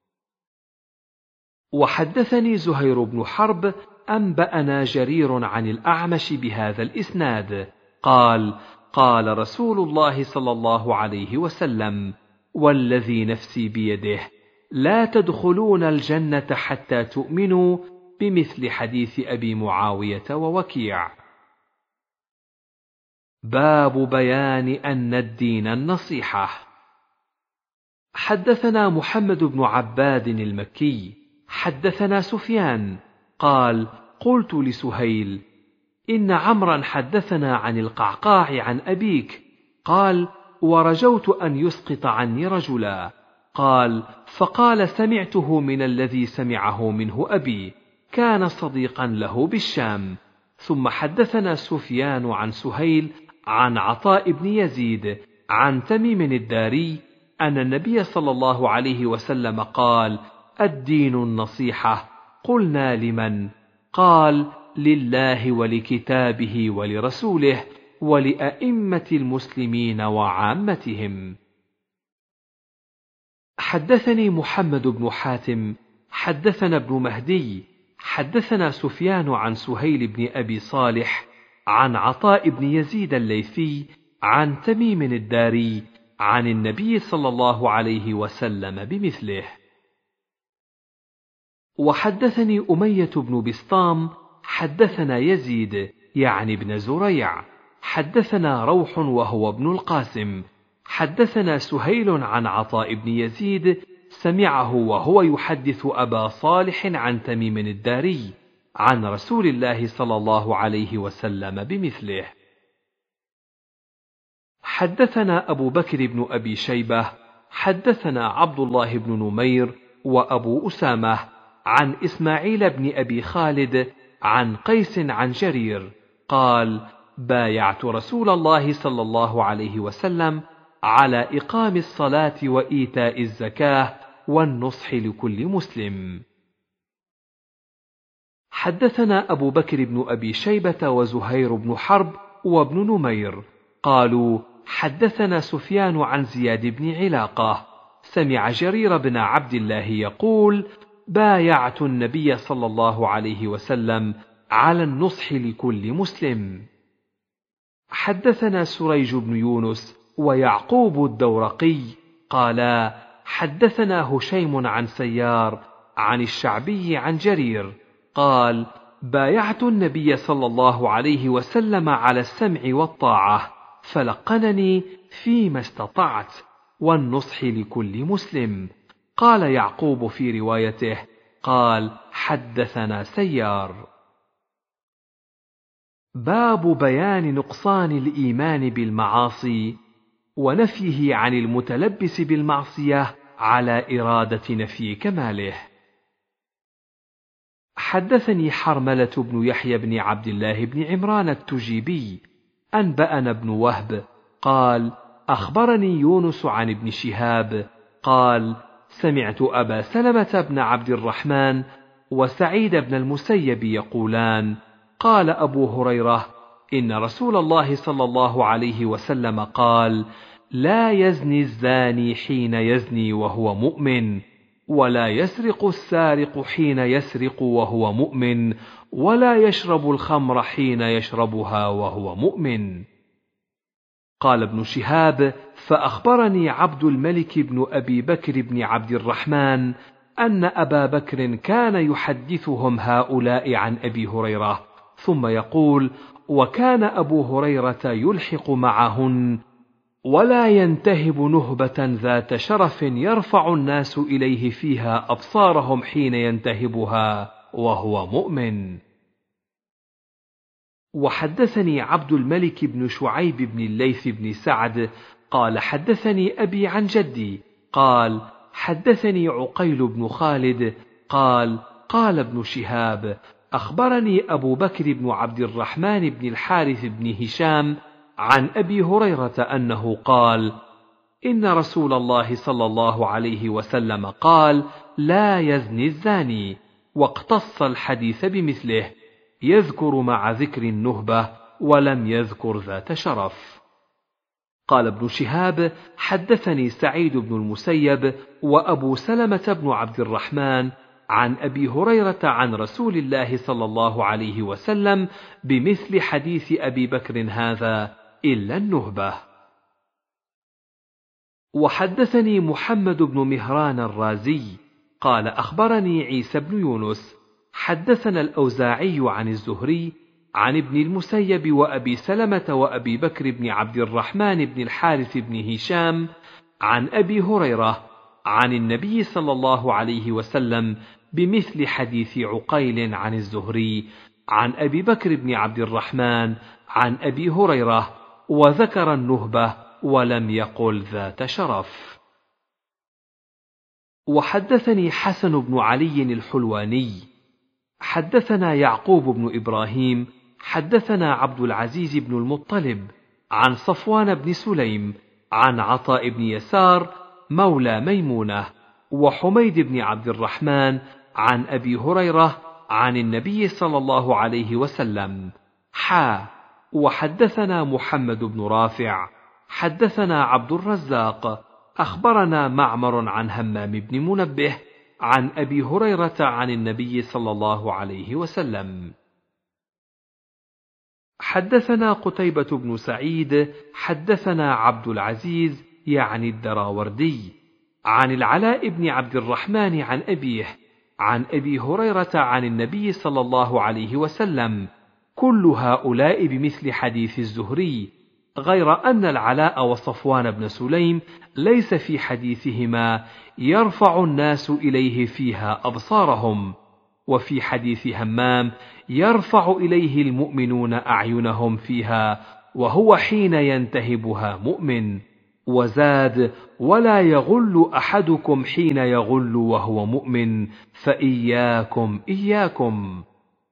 وحدثني زهير بن حرب أنبأنا جرير عن الأعمش بهذا الإسناد قال: قال رسول الله صلى الله عليه وسلم: والذي نفسي بيده لا تدخلون الجنة حتى تؤمنوا، بمثل حديث أبي معاوية ووكيع. باب بيان أن الدين النصيحة. حدثنا محمد بن عباد المكي حدثنا سفيان قال: قلت لسهيل: إن عمرا حدثنا عن القعقاع عن أبيك. قال: ورجوت أن يسقط عني رجلا. قال: فقال: سمعته من الذي سمعه منه أبي، كان صديقا له بالشام. ثم حدثنا سفيان عن سهيل عن عطاء بن يزيد عن تميم الداري أن النبي صلى الله عليه وسلم قال: الدين النصيحة. قلنا: لمن؟ قال: لله ولكتابه ولرسوله ولأئمة المسلمين وعامتهم. حدثني محمد بن حاتم حدثنا ابن مهدي حدثنا سفيان عن سهيل بن أبي صالح عن عطاء بن يزيد الليثي عن تميم الداري عن النبي صلى الله عليه وسلم بمثله. وحدثني أمية بن بسطام حدثنا يزيد يعني ابن زريع حدثنا روح وهو ابن القاسم حدثنا سهيل عن عطاء بن يزيد سمعه وهو يحدث أبا صالح عن تميم الداري عن رسول الله صلى الله عليه وسلم بمثله. حدثنا أبو بكر بن أبي شيبة حدثنا عبد الله بن نمير وأبو أسامة عن إسماعيل بن أبي خالد عن قيس عن جرير قال: بايعت رسول الله صلى الله عليه وسلم على إقام الصلاة وإيتاء الزكاة والنصح لكل مسلم. حدثنا أبو بكر بن أبي شيبة وزهير بن حرب وابن نمير قالوا: حدثنا سفيان عن زياد بن علاقة سمع جرير بن عبد الله يقول: بايعت النبي صلى الله عليه وسلم على النصح لكل مسلم. حدثنا سريج بن يونس ويعقوب الدورقي قالا: حدثنا هشيم عن سيار عن الشعبي عن جرير قال: بايعت النبي صلى الله عليه وسلم على السمع والطاعة فلقنني فيما استطعت والنصح لكل مسلم. قال يعقوب في روايته قال: حدثنا سيار. باب بيان نقصان الإيمان بالمعاصي ونفيه عن المتلبس بالمعصية على إرادة نفي كماله. حدثني حرملة بن يحيى بن عبد الله بن عمران التجيبي أنبأنا ابن وهب قال: أخبرني يونس عن ابن شهاب قال: سمعت أبا سلمة بن عبد الرحمن وسعيد بن المسيب يقولان: قال أبو هريرة: إن رسول الله صلى الله عليه وسلم قال: لا يزني الزاني حين يزني وهو مؤمن، ولا يسرق السارق حين يسرق وهو مؤمن، ولا يشرب الخمر حين يشربها وهو مؤمن. قال ابن شهاب: فأخبرني عبد الملك بن أبي بكر بن عبد الرحمن أن أبا بكر كان يحدثهم هؤلاء عن أبي هريرة، ثم يقول: وكان أبو هريرة يلحق معهن ولا ينتهب نهبة ذات شرف يرفع الناس إليه فيها أبصارهم حين ينتهبها وهو مؤمن. وحدثني عبد الملك بن شعيب بن الليث بن سعد قال: حدثني أبي عن جدي قال: حدثني عقيل بن خالد قال: قال ابن شهاب: أخبرني أبو بكر بن عبد الرحمن بن الحارث بن هشام عن أبي هريرة أنه قال: إن رسول الله صلى الله عليه وسلم قال: لا يزني الزاني، واقتص الحديث بمثله، يذكر مع ذكر النهبة ولم يذكر ذات شرف. قال ابن شهاب: حدثني سعيد بن المسيب وأبو سلمة بن عبد الرحمن عن أبي هريرة عن رسول الله صلى الله عليه وسلم بمثل حديث أبي بكر هذا إلا النهبة. وحدثني محمد بن مهران الرازي قال: أخبرني عيسى بن يونس حدثنا الأوزاعي عن الزهري عن ابن المسيب وأبي سلمة وأبي بكر بن عبد الرحمن بن الحارث بن هشام عن أبي هريرة عن النبي صلى الله عليه وسلم بمثل حديث عقيل عن الزهري عن أبي بكر بن عبد الرحمن عن أبي هريرة، وذكر النهبة ولم يقل ذات شرف. وحدثني حسن بن علي الحلواني حدثنا يعقوب بن إبراهيم حدثنا عبد العزيز بن المطلب عن صفوان بن سليم عن عطاء بن يسار مولى ميمونة وحميد بن عبد الرحمن عن أبي هريرة عن النبي صلى الله عليه وسلم حا. وحدثنا محمد بن رافع حدثنا عبد الرزاق أخبرنا معمر عن همام بن منبه عن أبي هريرة عن النبي صلى الله عليه وسلم. حدثنا قتيبة بن سعيد حدثنا عبد العزيز يعني الدراوردي عن العلاء بن عبد الرحمن عن أبيه عن أبي هريرة عن النبي صلى الله عليه وسلم، كل هؤلاء بمثل حديث الزهري، غير أن العلاء وصفوان بن سليم ليس في حديثهما يرفع الناس إليه فيها أبصارهم، وفي حديث همام: يرفع إليه المؤمنون أعينهم فيها وهو حين ينتهبها مؤمن. وزاد: ولا يغل أحدكم حين يغل وهو مؤمن، فإياكم إياكم.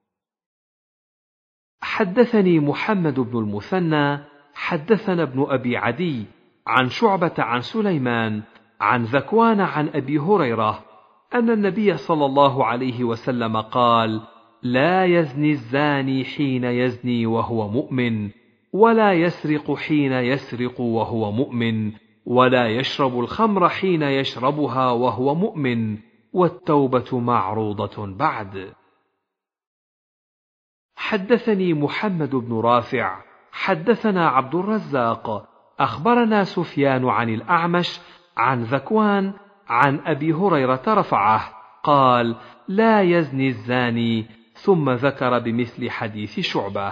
حدثني محمد بن المثنى حدثنا ابن أبي عدي عن شعبة عن سليمان عن ذكوان عن أبي هريرة أن النبي صلى الله عليه وسلم قال: لا يزني الزاني حين يزني وهو مؤمن، ولا يسرق حين يسرق وهو مؤمن، ولا يشرب الخمر حين يشربها وهو مؤمن، والتوبة معروضة بعد. حدثني محمد بن رافع حدثنا عبد الرزاق أخبرنا سفيان عن الأعمش عن ذكوان عن أبي هريرة رفعه قال: لا يزني الزاني، ثم ذكر بمثل حديث شعبة.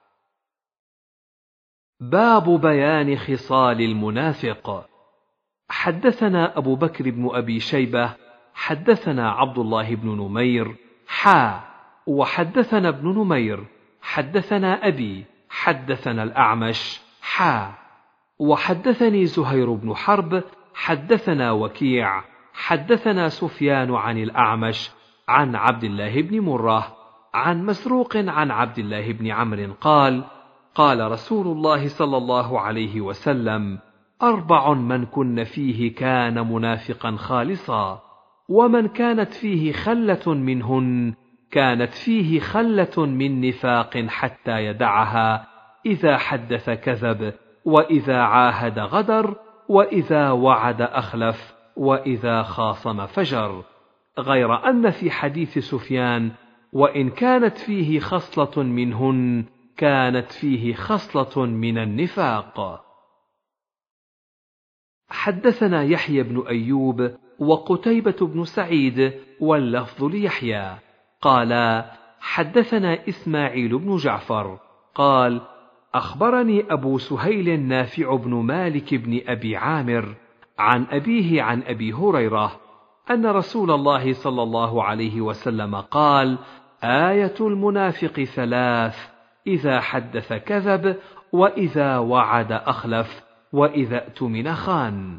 باب بيان خصال المنافق. حدثنا أبو بكر بن أبي شيبة حدثنا عبد الله بن نمير حا وحدثنا ابن نمير حدثنا أبي حدثنا الأعمش حا وحدثني زهير بن حرب حدثنا وكيع حدثنا سفيان عن الأعمش عن عبد الله بن مرة عن مسروق عن عبد الله بن عمرو قال: قال رسول الله صلى الله عليه وسلم: أربع من كن فيه كان منافقا خالصا، ومن كانت فيه خلة منهن كانت فيه خلة من نفاق حتى يدعها: إذا حدث كذب، وإذا عاهد غدر، وإذا وعد أخلف، وإذا خاصم فجر. غير أن في حديث سفيان: وإن كانت فيه خصلة منهن كانت فيه خصلة من النفاق. حدثنا يحيى بن أيوب وقتيبة بن سعيد واللفظ ليحيى قالا: حدثنا إسماعيل بن جعفر قال: أخبرني أبو سهيل نافع بن مالك بن أبي عامر عن أبيه عن أبي هريرة أن رسول الله صلى الله عليه وسلم قال: آية المنافق ثلاث: إذا حدث كذب، وإذا وعد أخلف، وإذا اؤتمن خان.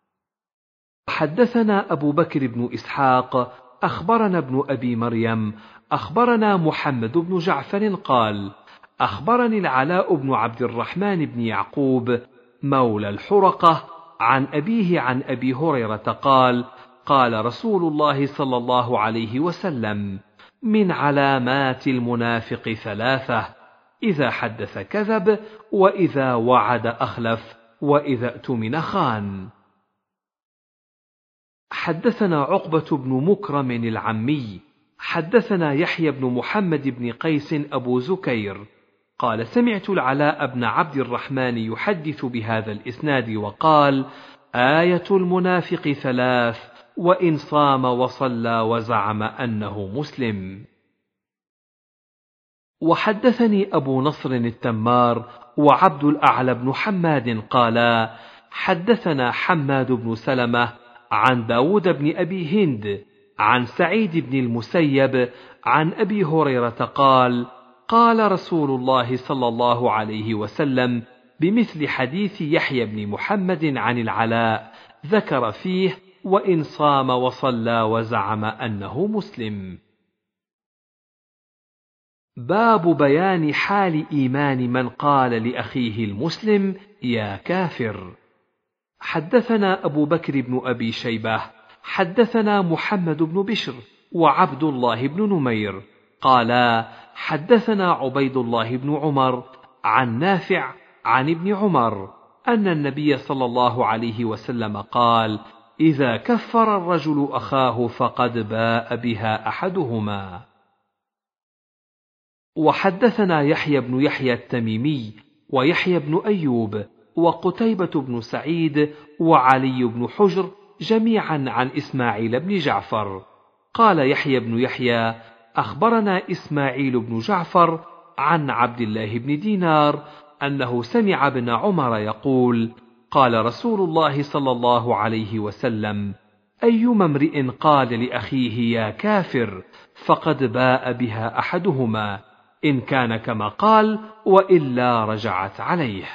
حدثنا أبو بكر بن إسحاق أخبرنا ابن أبي مريم أخبرنا محمد بن جعفر قال: أخبرني العلاء بن عبد الرحمن بن يعقوب مولى الحرقة عن أبيه عن أبي هريرة قال: قال رسول الله صلى الله عليه وسلم: من علامات المنافق ثلاثة: إذا حدث كذب، وإذا وعد أخلف، وإذا اؤتمن خان. حدثنا عقبة بن مكرم العمي حدثنا يحيى بن محمد بن قيس أبو زكير قال: سمعت العلاء بن عبد الرحمن يحدث بهذا الإسناد وقال: آية المنافق ثلاث: وإن صام وصلى وزعم أنه مسلم. وحدثني أبو نصر التمار وعبد الأعلى بن حماد قالا: حدثنا حماد بن سلمة عن داود بن أبي هند عن سعيد بن المسيب عن أبي هريرة قال: قال رسول الله صلى الله عليه وسلم بمثل حديث يحيى بن محمد عن العلاء، ذكر فيه: وإن صام وصلى وزعم أنه مسلم. باب بيان حال إيمان من قال لأخيه المسلم: يا كافر. حدثنا أبو بكر بن أبي شيبة حدثنا محمد بن بشر وعبد الله بن نمير قالا: حدثنا عبيد الله بن عمر عن نافع عن ابن عمر أن النبي صلى الله عليه وسلم قال: إذا كفر الرجل أخاه فقد باء بها أحدهما. وحدثنا يحيى بن يحيى التميمي ويحيى بن أيوب وقتيبة بن سعيد وعلي بن حجر جميعا عن إسماعيل بن جعفر. قال يحيى بن يحيى: أخبرنا إسماعيل بن جعفر عن عبد الله بن دينار أنه سمع ابن عمر يقول: قال رسول الله صلى الله عليه وسلم: أيما امرئ قال لأخيه يا كافر فقد باء بها أحدهما، إن كان كما قال وإلا رجعت عليه.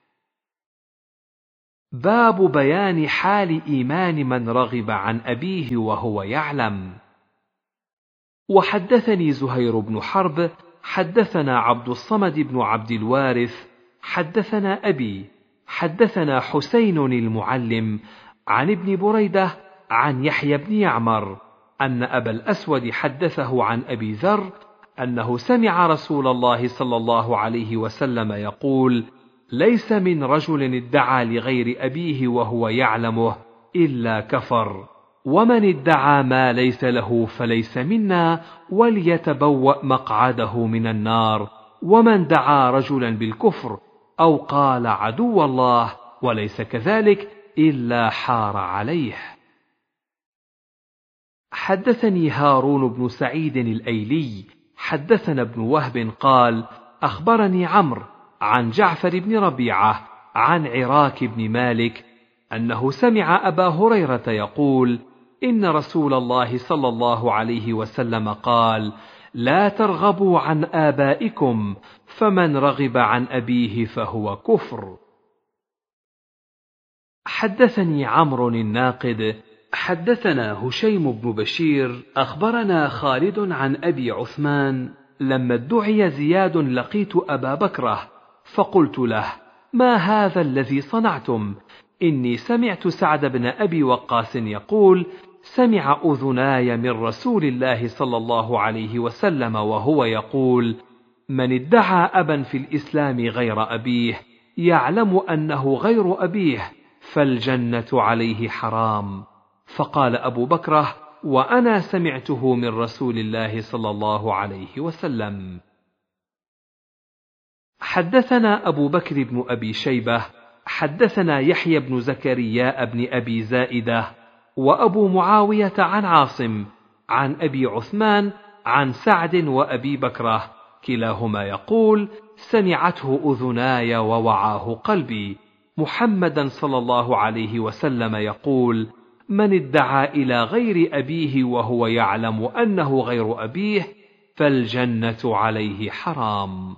باب بيان حال إيمان من رغب عن أبيه وهو يعلم. وحدثني زهير بن حرب حدثنا عبد الصمد بن عبد الوارث حدثنا أبي حدثنا حسين المعلم عن ابن بريدة عن يحيى بن يعمر أن أبا الأسود حدثه عن أبي ذر أنه سمع رسول الله صلى الله عليه وسلم يقول: ليس من رجل ادعى لغير أبيه وهو يعلمه إلا كفر، ومن ادعى ما ليس له فليس منا وليتبوأ مقعده من النار، ومن دعا رجلا بالكفر أو قال عدو الله وليس كذلك إلا حار عليه. حدثني هارون بن سعيد الأيلي حدثنا ابن وهب قال: أخبرني عمرو عن جعفر بن ربيعة عن عراك بن مالك أنه سمع أبا هريرة يقول: إن رسول الله صلى الله عليه وسلم قال: لا ترغبوا عن آبائكم، فمن رغب عن أبيه فهو كفر. حدثني عمرو الناقد حدثنا هشيم بن بشير أخبرنا خالد عن أبي عثمان لما ادعي زياد: لقيت أبا بكرة فقلت له: ما هذا الذي صنعتم؟ إني سمعت سعد بن أبي وقاص يقول: سمع أذناي من رسول الله صلى الله عليه وسلم وهو يقول: من ادعى أبا في الإسلام غير أبيه يعلم أنه غير أبيه فالجنة عليه حرام. فقال أبو بكرة: وأنا سمعته من رسول الله صلى الله عليه وسلم. حدثنا أبو بكر بن أبي شيبة حدثنا يحيى بن زكريا بن أبي زائدة وأبو معاوية عن عاصم عن أبي عثمان عن سعد وأبي بكرة كلاهما يقول: سمعته أذناي ووعاه قلبي، محمدا صلى الله عليه وسلم يقول: من ادعى إلى غير أبيه وهو يعلم أنه غير أبيه فالجنة عليه حرام.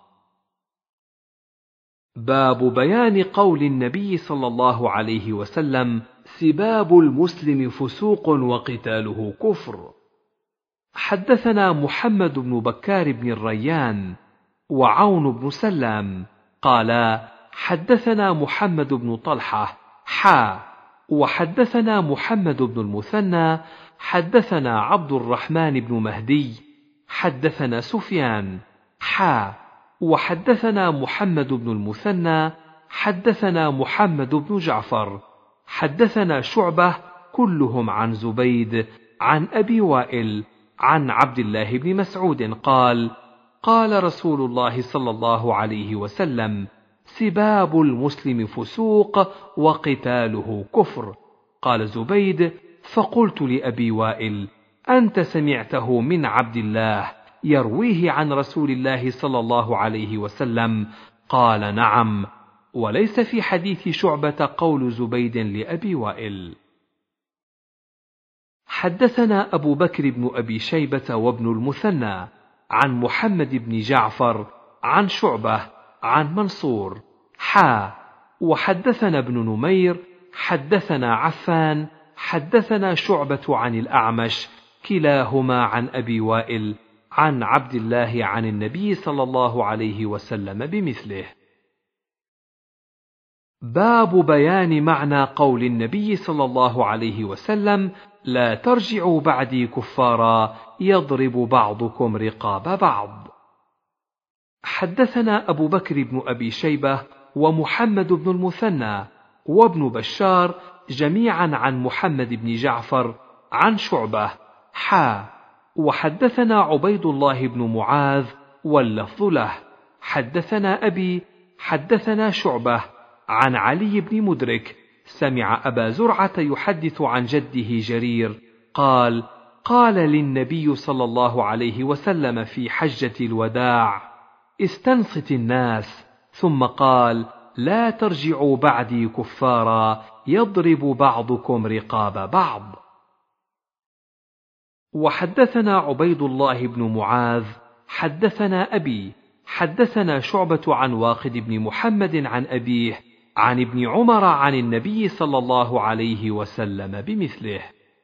باب بيان قول النبي صلى الله عليه وسلم: سباب المسلم فسوق وقتاله كفر. حدثنا محمد بن بكار بن الريان وعون بن سلام قالا: حدثنا محمد بن طلحة حا وحدثنا محمد بن المثنى حدثنا عبد الرحمن بن مهدي حدثنا سفيان حا وحدثنا محمد بن المثنى حدثنا محمد بن جعفر حدثنا شعبة كلهم عن زبيد عن أبي وائل عن عبد الله بن مسعود قال: قال رسول الله صلى الله عليه وسلم: سباب المسلم فسوق وقتاله كفر. قال زبيد: فقلت لأبي وائل: أنت سمعته من عبد الله يرويه عن رسول الله صلى الله عليه وسلم؟ قال: نعم. وليس في حديث شعبة قول زبيد لأبي وائل. حدثنا أبو بكر بن أبي شيبة وابن المثنى عن محمد بن جعفر عن شعبة عن منصور حا وحدثنا ابن نمير حدثنا عفان حدثنا شعبة عن الأعمش كلاهما عن أبي وائل عن عبد الله عن النبي صلى الله عليه وسلم بمثله. باب بيان معنى قول النبي صلى الله عليه وسلم: لا ترجعوا بعدي كفارا يضرب بعضكم رقاب بعض. حدثنا أبو بكر بن أبي شيبة ومحمد بن المثنى وابن بشار جميعا عن محمد بن جعفر عن شعبة حا وحدثنا عبيد الله بن معاذ واللفظ له حدثنا أبي حدثنا شعبة عن علي بن مدرك سمع أبا زرعة يحدث عن جده جرير قال: قال للنبي صلى الله عليه وسلم في حجة الوداع: استنصت الناس، ثم قال: لا ترجعوا بعدي كفارا يضرب بعضكم رقاب بعض. وحدثنا عبيد الله بن معاذ حدثنا أبي حدثنا شعبة عن واقد بن محمد عن أبيه عن ابن عمر عن النبي صلى الله عليه وسلم بمثله.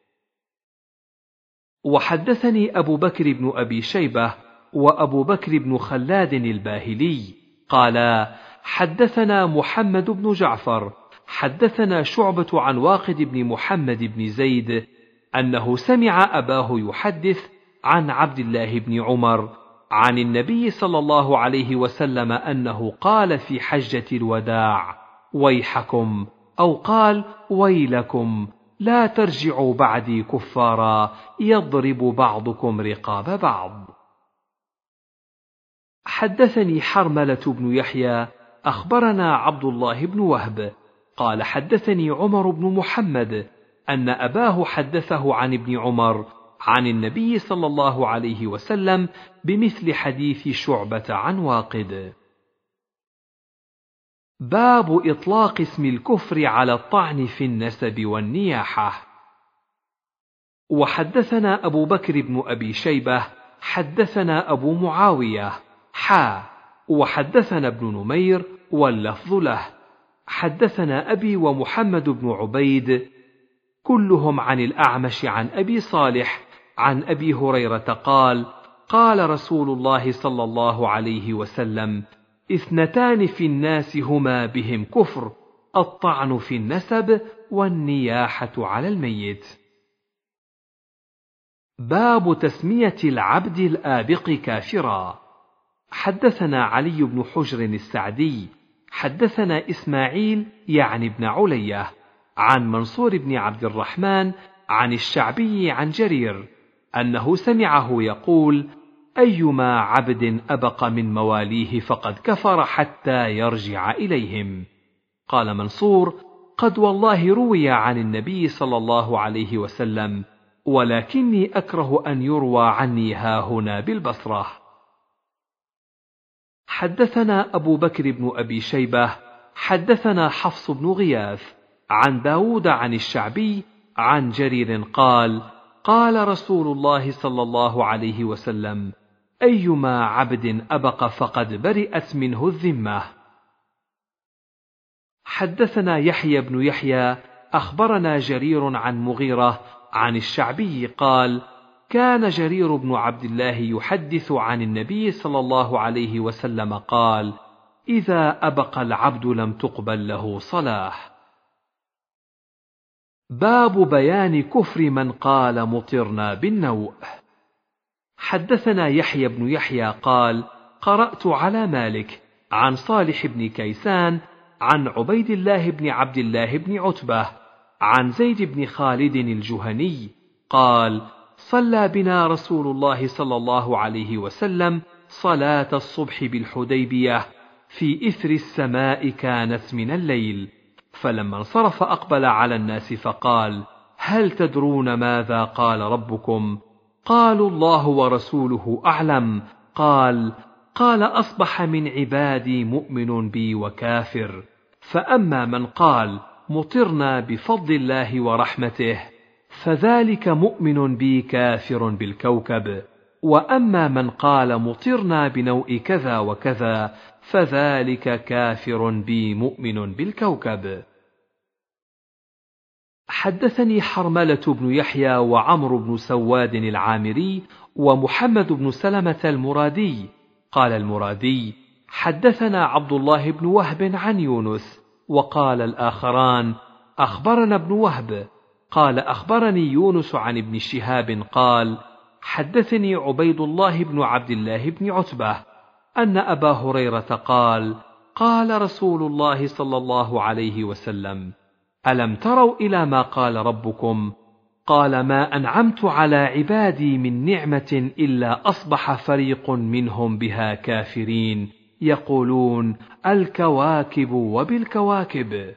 وحدثني أبو بكر بن أبي شيبة وأبو بكر بن خلاد الباهلي قالا حدثنا محمد بن جعفر حدثنا شعبة عن واقد بن محمد بن زيد أنه سمع أباه يحدث عن عبد الله بن عمر عن النبي صلى الله عليه وسلم أنه قال في حجة الوداع: ويحكم، أو قال: ويلكم، لا ترجعوا بعدي كفارا يضرب بعضكم رقاب بعض. حدثني حرملة بن يحيى أخبرنا عبد الله بن وهب قال حدثني عمر بن محمد أن أباه حدثه عن ابن عمر عن النبي صلى الله عليه وسلم بمثل حديث شعبة عن واقد. باب إطلاق اسم الكفر على الطعن في النسب والنياحة. وحدثنا أبو بكر بن أبي شيبة حدثنا أبو معاوية حا وحدثنا ابن نمير واللفظ له حدثنا أبي ومحمد بن عبيد كلهم عن الأعمش عن أبي صالح عن أبي هريرة قال: قال رسول الله صلى الله عليه وسلم: اثنتان في الناس هما بهم كفر، الطعن في النسب والنياحة على الميت. باب تسمية العبد الآبق كافرا. حدثنا علي بن حجر السعدي حدثنا إسماعيل يعني ابن علية عن منصور بن عبد الرحمن عن الشعبي عن جرير أنه سمعه يقول: أيما عبد أبق من مواليه فقد كفر حتى يرجع إليهم. قال منصور: قد والله روي عن النبي صلى الله عليه وسلم، ولكني أكره أن يروى عني هاهنا بالبصرة. حدثنا أبو بكر بن أبي شيبة حدثنا حفص بن غياث عن داود عن الشعبي عن جرير قال: قال رسول الله صلى الله عليه وسلم: أيما عبد أبق فقد برئت منه الذمة. حدثنا يحيى بن يحيى أخبرنا جرير عن مغيرة عن الشعبي قال: كان جرير بن عبد الله يحدث عن النبي صلى الله عليه وسلم قال: إذا أبق العبد لم تقبل له صلاة. باب بيان كفر من قال مطرنا بالنوء. حدثنا يحيى بن يحيى قال: قرأت على مالك عن صالح بن كيسان عن عبيد الله بن عبد الله بن عتبة عن زيد بن خالد الجهني قال: صلى بنا رسول الله صلى الله عليه وسلم صلاة الصبح بالحديبية في إثر السماء كانت من الليل، فلما انصرف أقبل على الناس فقال: هل تدرون ماذا قال ربكم؟ قالوا: الله ورسوله أعلم. قال: قال: أصبح من عبادي مؤمن بي وكافر، فأما من قال مطرنا بفضل الله ورحمته فذلك مؤمن بي كافر بالكوكب، وأما من قال مطرنا بنوء كذا وكذا فذلك كافر بي مؤمن بالكوكب. حدثني حرملة بن يحيى وعمرو بن سواد العامري ومحمد بن سلمة المرادي قال المرادي: حدثنا عبد الله بن وهب عن يونس، وقال الآخران: أخبرنا ابن وهب قال: أخبرني يونس عن ابن شهاب قال: حدثني عبيد الله بن عبد الله بن عتبة أن أبا هريرة قال: قال رسول الله صلى الله عليه وسلم: ألم تروا إلى ما قال ربكم؟ قال: ما أنعمت على عبادي من نعمة إلا أصبح فريق منهم بها كافرين، يقولون: الكواكب وبالكواكب.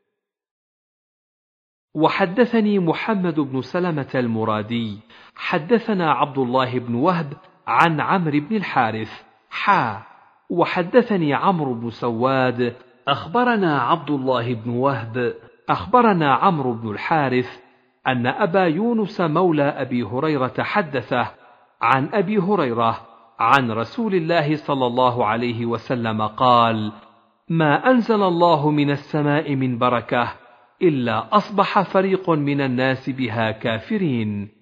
وحدثني محمد بن سلمة المرادي حدثنا عبد الله بن وهب عن عمرو بن الحارث حا وحدثني عمرو بن سواد أخبرنا عبد الله بن وهب أخبرنا عمرو بن الحارث أن أبا يونس مولى أبي هريرة حدثه عن أبي هريرة عن رسول الله صلى الله عليه وسلم قال: ما أنزل الله من السماء من بركة إلا أصبح فريق من الناس بها كافرين.